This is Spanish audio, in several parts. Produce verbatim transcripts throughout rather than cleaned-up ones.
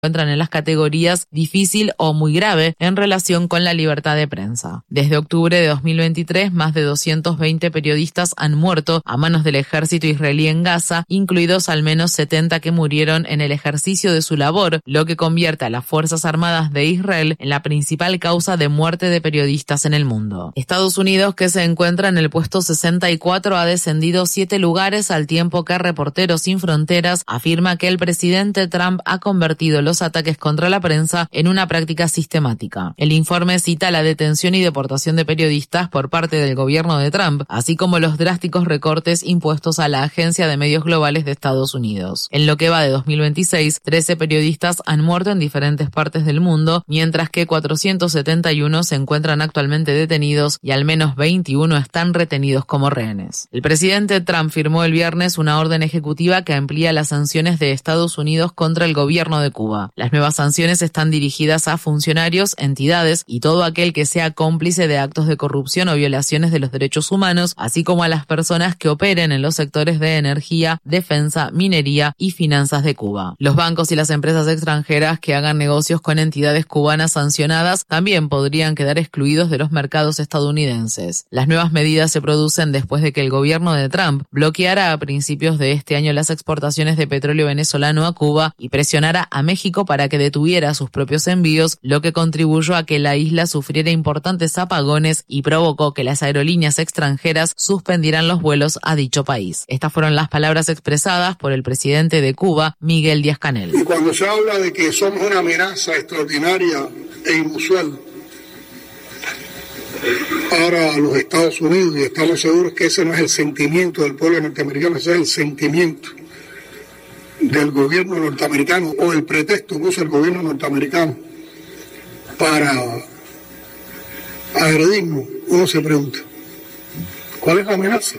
encuentran en las categorías difícil o muy grave en relación con la libertad de prensa. Desde octubre de dos mil veintitrés, más de doscientos veinte periodistas han muerto a manos del ejército israelí en Gaza, incluidos al menos setenta que murieron en el ejercicio de su labor, lo que convierte a las Fuerzas Armadas de Israel en la principal causa de muerte de periodistas en el mundo. Estados Unidos, que se encuentra en el puesto sesenta y cuatro, ha descendido siete lugares al tiempo que Reporteros Sin Fronteras afirma que el presidente Trump ha convertido los ataques contra la prensa en una práctica sistemática. El informe cita la detención y deportación de periodistas por parte del gobierno de Trump, así como los drásticos recortes impuestos a la Agencia de Medios Globales de Estados Unidos. En lo que va de dos mil veintiséis, trece periodistas han muerto en diferentes partes del mundo, mientras que cuatrocientos setenta y uno se encuentran actualmente detenidos y al menos veintiuno están retenidos como rehenes. El presidente Trump firmó el viernes una orden ejecutiva que amplía las sanciones de Estados Unidos contra el gobierno de Cuba. Las nuevas sanciones están dirigidas a funcionarios, entidades y todo aquel que sea cómplice de actos de corrupción o violaciones de los derechos humanos, así como a las personas que operen en los sectores de energía, defensa, minería y finanzas de Cuba. Los bancos y las empresas extranjeras que hagan negocios con entidades cubanas sancionadas también podrían quedar excluidos de los mercados estadounidenses. Las nuevas medidas se producen después de que el gobierno de Trump bloqueara a principios de este año las exportaciones de petróleo venezolano a Cuba y presionara a México para que detuviera sus propios envíos, lo que contribuyó a que la isla sufriera importantes apagones y provocó que las aerolíneas extranjeras suspendieran los vuelos a dicho país. Estas fueron las palabras expresadas por el presidente de Cuba, Miguel Díaz-Canel. Y cuando se habla de que somos una amenaza extraordinaria e inusual para los Estados Unidos, y estamos seguros que ese no es el sentimiento del pueblo norteamericano, ese es el sentimiento del gobierno norteamericano o el pretexto que usa el gobierno norteamericano para agredirnos, uno se pregunta, ¿cuál es la amenaza?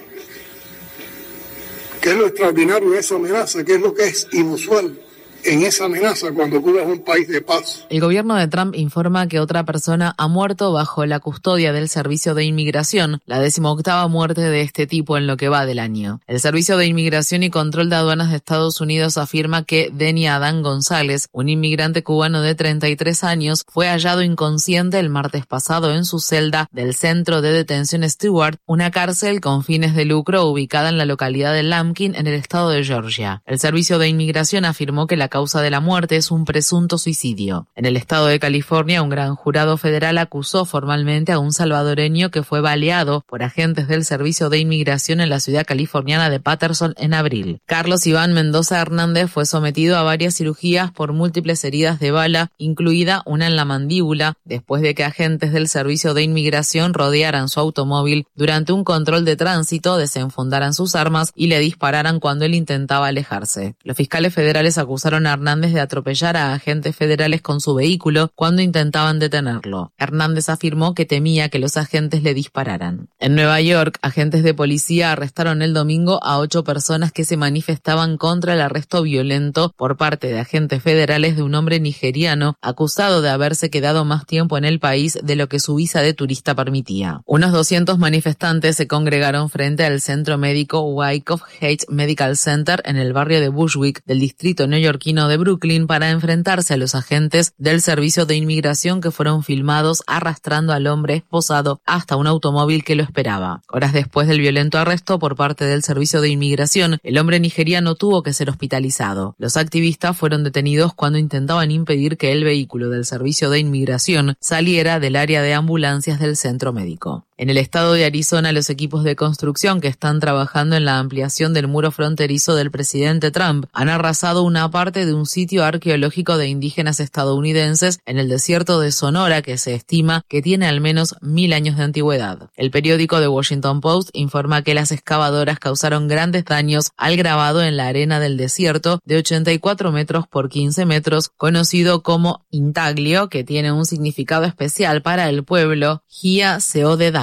¿Qué es lo extraordinario de esa amenaza? ¿Qué es lo que es inusual en esa amenaza cuando Cuba es un país de paz? El gobierno de Trump informa que otra persona ha muerto bajo la custodia del Servicio de Inmigración, la decimoctava muerte de este tipo en lo que va del año. El Servicio de Inmigración y Control de Aduanas de Estados Unidos afirma que Denny Adán González, un inmigrante cubano de treinta y tres años, fue hallado inconsciente el martes pasado en su celda del Centro de Detención Stewart, una cárcel con fines de lucro ubicada en la localidad de Lampkin, en el estado de Georgia. El Servicio de Inmigración afirmó que la causa de la muerte es un presunto suicidio. En el estado de California, un gran jurado federal acusó formalmente a un salvadoreño que fue baleado por agentes del Servicio de Inmigración en la ciudad californiana de Patterson en abril. Carlos Iván Mendoza Hernández fue sometido a varias cirugías por múltiples heridas de bala, incluida una en la mandíbula, después de que agentes del Servicio de Inmigración rodearan su automóvil durante un control de tránsito, desenfundaran sus armas y le dispararan cuando él intentaba alejarse. Los fiscales federales acusaron a Hernández de atropellar a agentes federales con su vehículo cuando intentaban detenerlo. Hernández afirmó que temía que los agentes le dispararan. En Nueva York, agentes de policía arrestaron el domingo a ocho personas que se manifestaban contra el arresto violento por parte de agentes federales de un hombre nigeriano acusado de haberse quedado más tiempo en el país de lo que su visa de turista permitía. Unos doscientos manifestantes se congregaron frente al centro médico Wyckoff Heights Medical Center en el barrio de Bushwick del distrito neoyorquino de Brooklyn para enfrentarse a los agentes del Servicio de Inmigración que fueron filmados arrastrando al hombre esposado hasta un automóvil que lo esperaba. Horas después del violento arresto por parte del Servicio de Inmigración, el hombre nigeriano tuvo que ser hospitalizado. Los activistas fueron detenidos cuando intentaban impedir que el vehículo del Servicio de Inmigración saliera del área de ambulancias del centro médico. En el estado de Arizona, los equipos de construcción que están trabajando en la ampliación del muro fronterizo del presidente Trump han arrasado una parte de un sitio arqueológico de indígenas estadounidenses en el desierto de Sonora que se estima que tiene al menos mil años de antigüedad. El periódico The Washington Post informa que las excavadoras causaron grandes daños al grabado en la arena del desierto de ochenta y cuatro metros por quince metros, conocido como intaglio, que tiene un significado especial para el pueblo Gia Seo de Dam.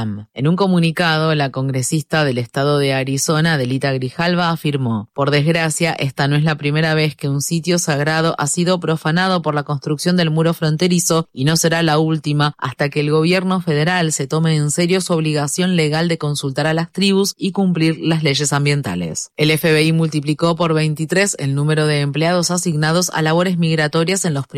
Islam. En un comunicado, la congresista del estado de Arizona, Adelita Grijalva, afirmó: "Por desgracia, esta no es la primera vez que un sitio sagrado ha sido profanado por la construcción del muro fronterizo y no será la última hasta que el gobierno federal se tome en serio su obligación legal de consultar a las tribus y cumplir las leyes ambientales". El F B I multiplicó por veintitrés el número de empleados asignados a labores migratorias en los